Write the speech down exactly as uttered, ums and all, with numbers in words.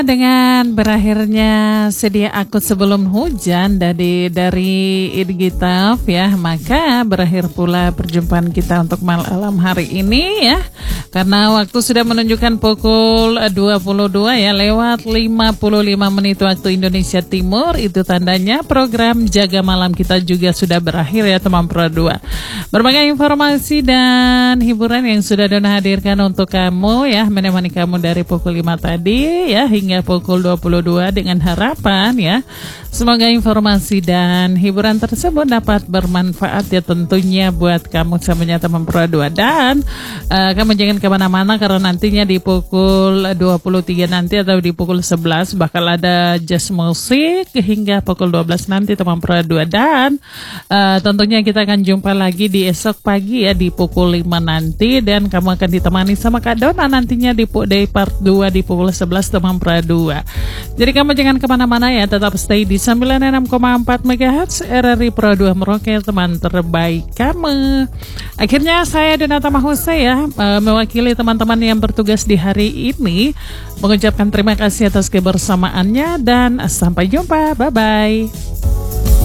Dengan berakhirnya sedia akut sebelum hujan dari dari Idgitaf ya, maka berakhir pula perjumpaan kita untuk malam hari ini ya. Karena waktu sudah menunjukkan pukul dua puluh dua ya, lewat lima puluh lima menit waktu Indonesia Timur. Itu tandanya program Jaga Malam kita juga sudah berakhir ya teman Pro dua. Berbagai informasi dan hiburan yang sudah Dona hadirkan untuk kamu ya, menemani kamu dari pukul lima tadi ya hingga pukul dua puluh dua dengan harapan ya semoga informasi dan hiburan tersebut dapat bermanfaat ya tentunya buat kamu semuanya teman Pro dua. Dan uh, kamu jangan kemana-mana karena nantinya di pukul dua puluh tiga nanti atau di pukul sebelas bakal ada jazz musik hingga pukul dua belas nanti teman Pro dua. Dan uh, tentunya kita akan jumpa lagi di esok pagi ya di pukul lima nanti, dan kamu akan ditemani sama Kak Dona nantinya di, di part dua di pukul sebelas teman Pro dua. Jadi kamu jangan kemana-mana ya, tetap stay di sembilan puluh enam koma empat megahertz R R I Pro dua Merauke, teman terbaik kamu. Akhirnya saya Dona Tamahuse ya, mewakili teman-teman yang bertugas di hari ini, mengucapkan terima kasih atas kebersamaannya dan sampai jumpa, bye-bye.